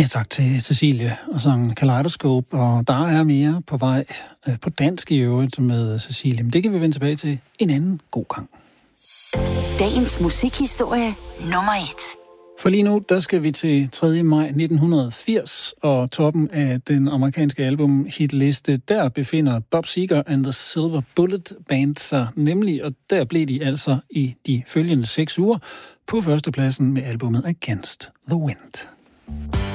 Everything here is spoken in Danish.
tak til Cecilie og sangen Kaleidoscope, og der er mere på vej på dansk i øvrigt med Cecilie, men det kan vi vende tilbage til en anden god gang. Dagens musikhistorie nummer 1. For lige nu, der skal vi til 3. maj 1980, og toppen af den amerikanske album-hitliste, der befinder Bob Seger and the Silver Bullet Band sig nemlig, og der blev de altså i de følgende 6 uger på førstepladsen med albumet Against the Wind.